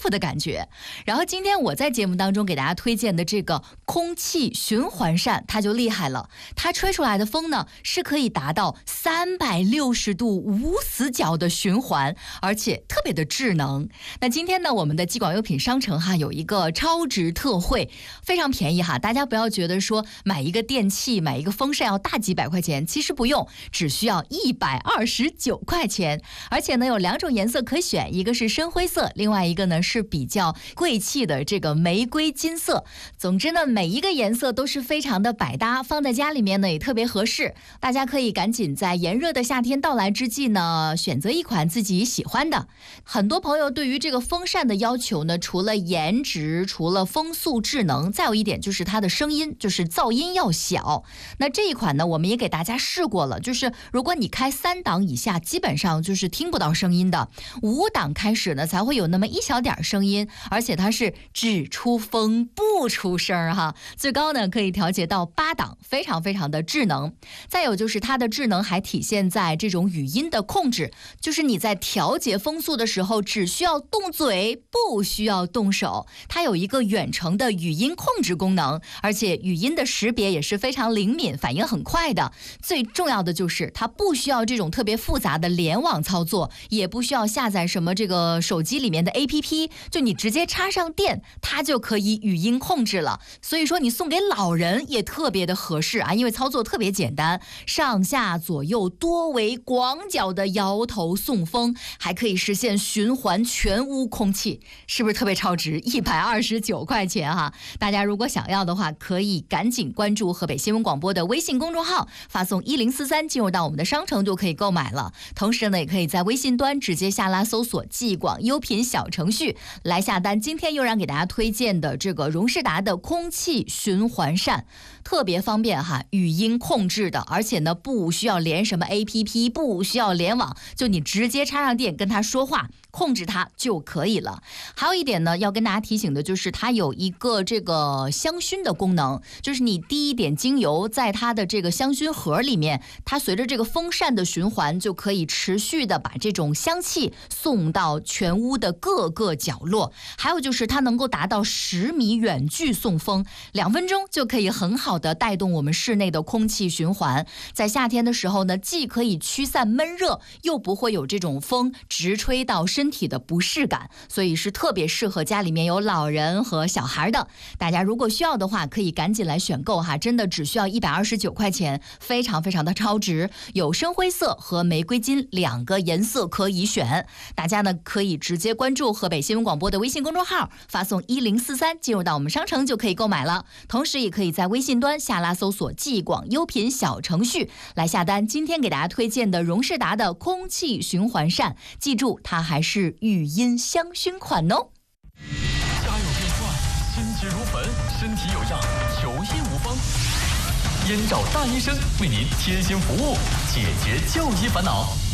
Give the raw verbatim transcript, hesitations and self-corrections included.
服的感觉。然后今天我在节目当中给大家推荐的这个空气循环扇，它就厉害了，它吹出来的风呢是可以达到三百六十度无死角的循环，而且特别的智能。那今天呢，我们的技广优品商城哈有一个超值特惠，非常便宜哈，大家不要觉得说买一个电器买一个风扇要大几百块钱，其实不用，只需要一百二十九块钱。而且呢有两种颜色可选，一个是深灰色，另外一个呢是比较贵气的这个玫瑰金色。总之呢每一个颜色都是非常的百搭，放在家里面呢也特别合适。大家可以赶紧在炎热的夏天到来之际呢，选择一款自己喜欢的。很多朋友对于这个风扇的要求呢，除了颜值，除了风速智能，再有一点就是它的声音，就是噪音要小。那这一款呢我们也给大家试过了，就是如果你开三档以下基本上就是听不到声音的，五档开始呢才会有那么一小点声音，而且它是只出风不出声哈，最高呢可以调节到八档，非常非常的智能。再有就是它的智能还体现在这种语音的控制，就是你在调节风速的时候只需要动嘴，不需要动手，它有一个远程的语音控制功能，而且语音的识别也是非常灵敏，反应很快的。最重要的就是它不需要这种特别复杂的联网操作，也不需要下载什么这个手机里面的 A P P， 就你直接插上电它就可以语音控制了。所以说你送给老人也特别的合适啊，因为操作特别简单，上下左右多维广角的摇头送风，还可以实现循环全屋空气，是不是特别超值？一百二十九块钱哈！大家如果想要的话，可以赶紧关注河北新闻广播的微信公众号，发送一零四三进入到我们的商城就可以购买了。同时呢，也可以在微信端直接下拉搜索技广优品小程序来下单。今天又让给大家推荐的这个荣仕达的空气循环扇，特别方便哈，语音控制的，而且呢不需要连什么 A P P， 不需要联网，就你直接插上电跟它说话，控制它就可以了。还有一点呢，要跟大家提醒的就是它有一个这个香薰的功能，就是你滴一点精油在它的这个香薰盒里面，它随着这个风扇的循环就可以持续的把这种香气送到全屋的各个角落。还有就是它能够达到十米远距送风，两分钟就可以很好的带动我们室内的空气循环。在夏天的时候呢，既可以驱散闷热，又不会有这种风直吹到身体的不适感，所以是特别适合家里面有老人和小孩的。大家如果需要的话，可以赶紧来选购哈，真的只需要一百二十九块钱，非常非常的超值。有深灰色和玫瑰金两个颜色可以选，大家呢可以直接关注河北新闻广播的微信公众号，发送一零四三进入到我们商城就可以购买了。同时也可以在微信端下拉搜索技广优品小程序来下单。今天给大家推荐的荣仕达的空气循环扇，记住它还是语音香薰款哦。 家有变坏，心急如焚，身体有恙，求医无方。燕赵大医生为您贴心服务，解决就医烦恼。